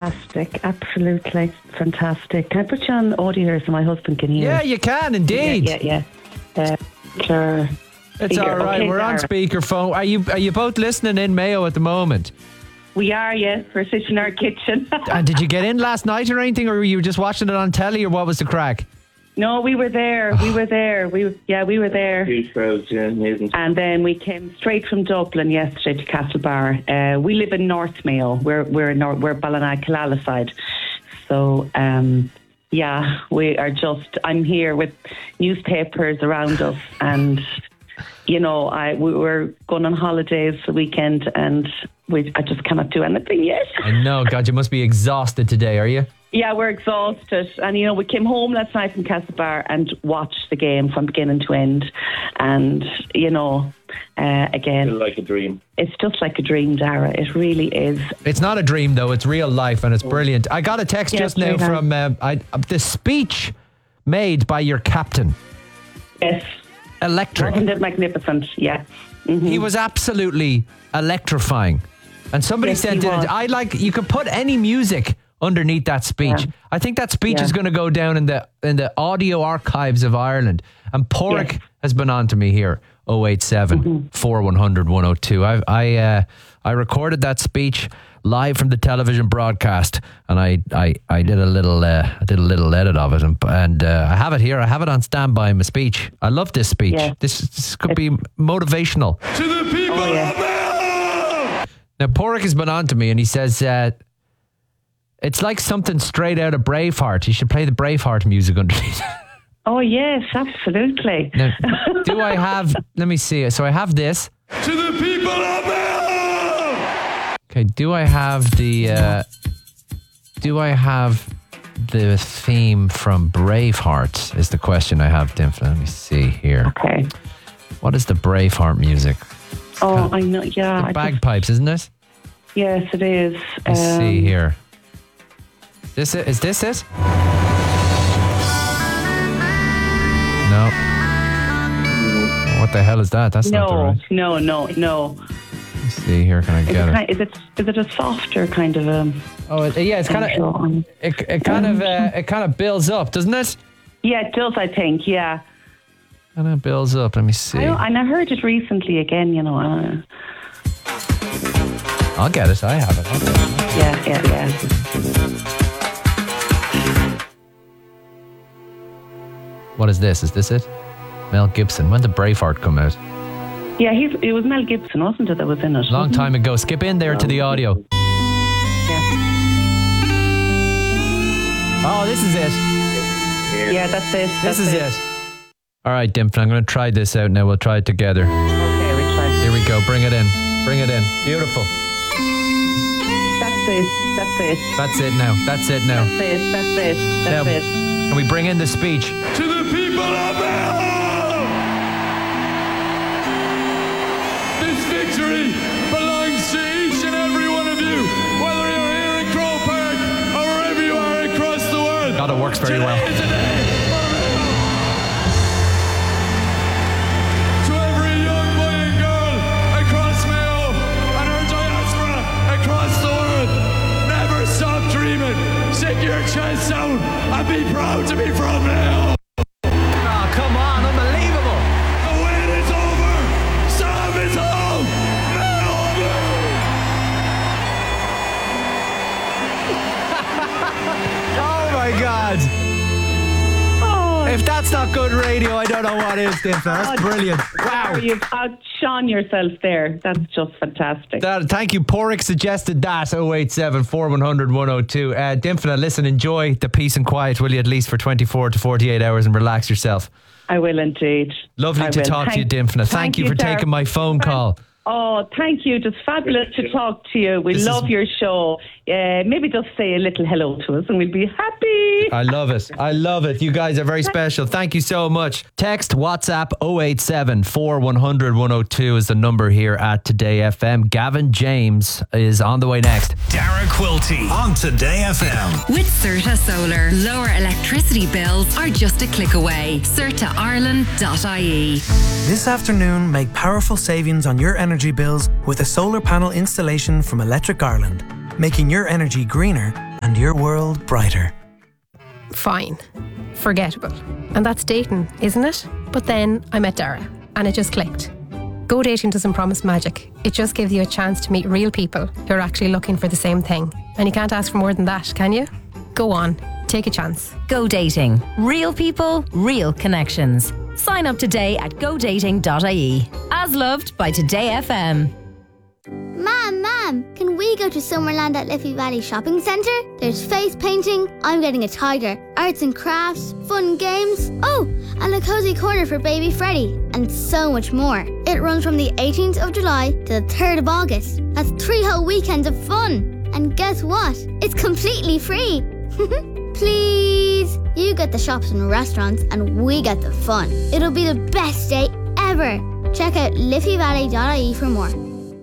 fantastic. Absolutely fantastic. Can I put you on audio here so my husband can hear? Yeah, you can indeed. Yeah. Sure. It's Speaker. all right. Okay, We're on Dara. speakerphone. Are you both listening in Mayo at the moment? We are, yes. We're sitting in our kitchen. And did you get in last night or anything, or were you just watching it on telly, or what was the crack? No, we were there. We were there. We were there. Huge crowds, yeah, amazing. And then we came straight from Dublin yesterday to Castlebar. We live in North Mayo. We're Ballina side. So, we are I'm here with newspapers around us, and we were going on holidays the weekend, and I just cannot do anything yet. I know, God, you must be exhausted today, are you? Yeah, we're exhausted. And, we came home last night from Castlebar and watched the game from beginning to end. And, again... Feel like a dream. It's just like a dream, Dara. It really is. It's not a dream, though. It's real life, and it's brilliant. I got a text just now from the speech made by your captain. Yes. Electric. Wasn't it magnificent? Yeah. Mm-hmm. He was absolutely electrifying. And somebody sent in, you could put any music underneath that speech. Yeah. I think that speech is going to go down in the audio archives of Ireland. And Porrick has been on to me here, 087 4100 102. I recorded that speech live from the television broadcast, and I did a little edit of it, and I have it here. I have it on standby. My speech. I love this speech. Yeah. This could be motivational to the people of Mayo. Now Porrick has been on to me, and he says it's like something straight out of Braveheart. You should play the Braveheart music underneath. Oh yes, absolutely. Now, do I have? Let me see. So I have this. To the people of Mayo. Okay. Do I have the theme from Braveheart? Is the question I have, Dimfla. Let me see here. Okay. What is the Braveheart music? I know. Yeah. The bagpipes, isn't it? Yes, it is. Let's see here. Is this it? No. What the hell is that? That's not the right. No. Let's see here. Can I get it? Is it a softer kind of it's kind of it kind of builds up, doesn't it? Yeah, it does. I think. Yeah. And it builds up. Let me see. And I heard it recently again. I'll get it. I have it. Yeah. What is this? Is this it? Mel Gibson. When did Braveheart come out? Yeah, it was Mel Gibson, wasn't it, that was in it? Long time ago. Skip in there to the audio. Yeah. Oh, this is it. Yeah, that's it. This is it. All right, Dimfla, I'm going to try this out now. We'll try it together. Okay, we'll try. Here we go. Bring it in. Beautiful. That's it. That's it now. That's it. Can we bring in the speech? To the people of Mayo. This victory belongs to each and every one of you, whether you're here in Croke Park or wherever you are across the world. God, it works very well. To every young boy and girl across Mayo and our diaspora across the world, never stop dreaming. Stick your chest out and be proud to be from Mayo. Oh, come on. Unbelievable. The win is over. Sam is home. Mayo. Oh, my God. If that's not good radio, I don't know what is, Dimfla. That's brilliant. Wow. You've outshone yourself there. That's just fantastic. Thank you. Porrick suggested that. 087 4100 102. Dimfla, listen, enjoy the peace and quiet, will you, at least for 24 to 48 hours, and relax yourself. I will indeed. Lovely to talk to you, Dimfla. Thank you for taking my phone call. Oh, thank you. Just fabulous to talk to you. We love your show. Maybe just say a little hello to us and we'll be happy. I love it. You guys are very special. Thank you so much. Text, WhatsApp 087 4100 102 is the number here at Today FM. Gavin James is on the way next. Dara Quilty on Today FM. With Certa Solar, lower electricity bills are just a click away. CertaIreland.ie. This afternoon, make powerful savings on your energy bills with a solar panel installation from Electric Ireland, making your energy greener and your world brighter. Fine. Forgettable. And that's dating, isn't it? But then I met Dara, and it just clicked. Go Dating doesn't promise magic. It just gives you a chance to meet real people who are actually looking for the same thing. And you can't ask for more than that, can you? Go on. Take a chance. Go Dating. Real people, real connections. Sign up today at godating.ie. As loved by Today FM. Mom, can we go to Summerland at Liffey Valley Shopping Centre? There's face painting, I'm getting a tiger, arts and crafts, fun games, and a cosy corner for baby Freddie, and so much more. It runs from the 18th of July to the 3rd of August. That's 3 whole weekends of fun. And guess what? It's completely free. Please. You get the shops and restaurants and we get the fun. It'll be the best day ever. Check out liffeyvalley.ie for more.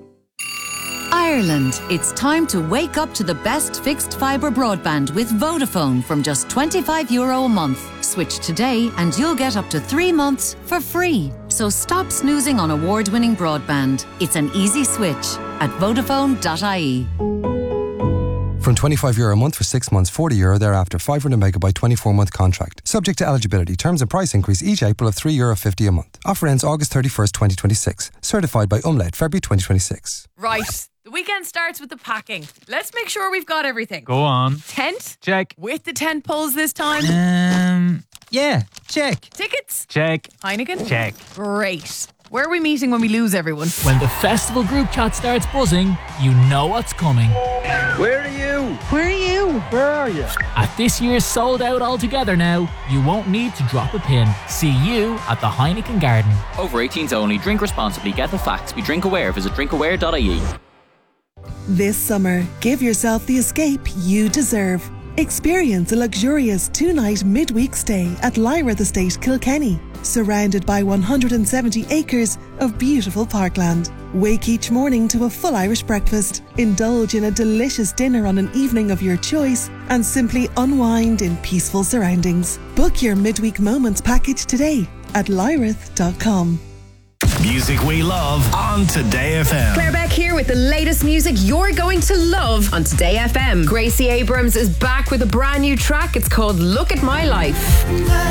Ireland, it's time to wake up to the best fixed fibre broadband with Vodafone from just €25 a month. Switch today and you'll get up to 3 months for free. So stop snoozing on award-winning broadband. It's an easy switch at vodafone.ie. From €25 a month for 6 months, €40 thereafter, 500 megabyte 24-month contract. Subject to eligibility. Terms and price increase each April of €3.50 a month. Offer ends August 31st, 2026. Certified by Umlaut, February 2026. Right. The weekend starts with the packing. Let's make sure we've got everything. Go on. Tent? Check. With the tent poles this time? Yeah, check. Tickets? Check. Heineken? Check. Great. Where are we meeting when we lose everyone? When the festival group chat starts buzzing, you know what's coming. Where are you? Where are you? Where are you? At this year's Sold Out Altogether now, you won't need to drop a pin. See you at the Heineken Garden. Over 18s only. Drink responsibly. Get the facts. Be drink aware. Visit drinkaware.ie. This summer, give yourself the escape you deserve. Experience a luxurious 2-night midweek stay at Lyrath Estate, Kilkenny, surrounded by 170 acres of beautiful parkland. Wake each morning to a full Irish breakfast, indulge in a delicious dinner on an evening of your choice, and simply unwind in peaceful surroundings. Book your midweek moments package today at lyrath.com. Music we love on Today FM. Claire Beck here with the latest music you're going to love on Today FM. Gracie Abrams is back with a brand new track. It's called Look at My Life.